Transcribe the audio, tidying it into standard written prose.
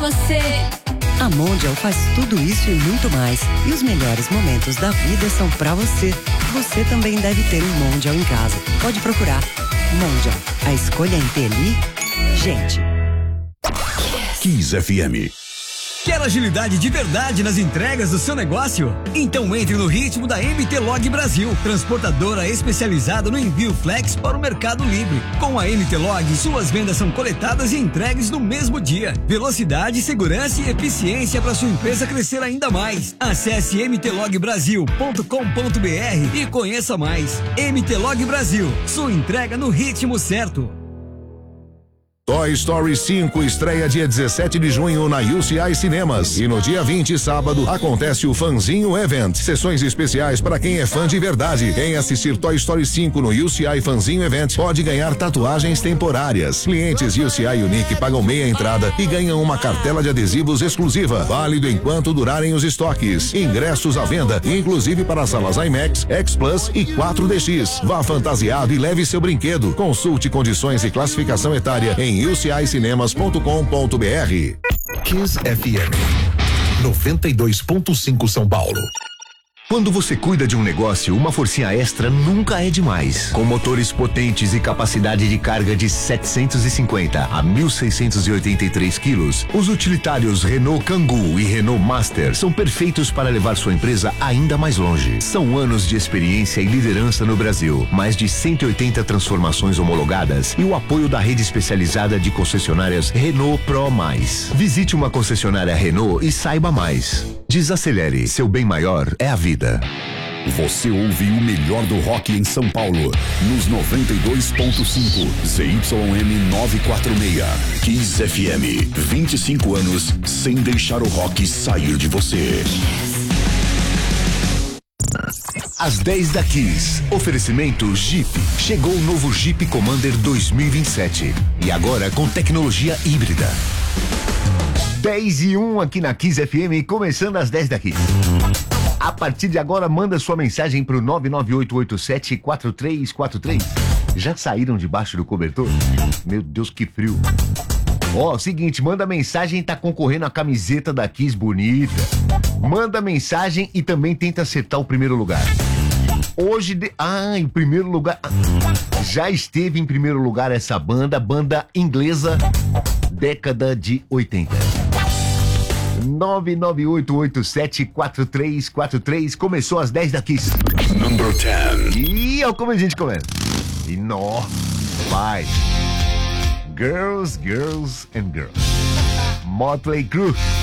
você. A Mondial faz tudo isso e muito mais. E os melhores momentos da vida são pra você. Você também deve ter um Mondial em casa. Pode procurar. Mondial, a escolha inteligente. Kiss FM. Quer agilidade de verdade nas entregas do seu negócio? Então entre no ritmo da MT Log Brasil, transportadora especializada no envio flex para o Mercado Livre. Com a MT Log, suas vendas são coletadas e entregues no mesmo dia. Velocidade, segurança e eficiência para sua empresa crescer ainda mais. Acesse mtlogbrasil.com.br e conheça mais. MT Log Brasil, sua entrega no ritmo certo. Toy Story 5 estreia dia 17 de junho na UCI Cinemas. E no dia 20, sábado, acontece o Fanzinho Event. Sessões especiais para quem é fã de verdade. Quem assistir Toy Story 5 no UCI Fanzinho Event pode ganhar tatuagens temporárias. Clientes UCI Unique pagam meia entrada e ganham uma cartela de adesivos exclusiva. Válido enquanto durarem os estoques. Ingressos à venda, inclusive para salas IMAX, X Plus e 4DX. Vá fantasiado e leve seu brinquedo. Consulte condições e classificação etária em ucicinemas.com.br. Kiss FM 92.5 São Paulo. Quando você cuida de um negócio, uma forcinha extra nunca é demais. Com motores potentes e capacidade de carga de 750 a 1.683 quilos, os utilitários Renault Kangoo e Renault Master são perfeitos para levar sua empresa ainda mais longe. São anos de experiência e liderança no Brasil, mais de 180 transformações homologadas e o apoio da rede especializada de concessionárias Renault Pro Mais. Visite uma concessionária Renault e saiba mais. Desacelere, seu bem maior é a vida. Você ouve o melhor do rock em São Paulo, nos 92.5 ZYM 946. Kiss FM, 25 anos sem deixar o rock sair de você. Às 10 da Kiss. Oferecimento Jeep. Chegou o novo Jeep Commander 2027. E agora com tecnologia híbrida. 10:01 aqui na Kiss FM, começando às 10 da Kiss. A partir de agora, manda sua mensagem pro 99887-4343. Já saíram debaixo do cobertor? Meu Deus, que frio. Ó, seguinte, manda mensagem e tá concorrendo a camiseta da Kiss bonita. Manda mensagem e também tenta acertar o primeiro lugar. Hoje, em primeiro lugar... Já esteve em primeiro lugar essa banda inglesa, década de 80. 998874343. Começou às 10 da Kiss. Number 10. E olha como a gente começa. E nó, vai. Girls and Girls. Motley Crue.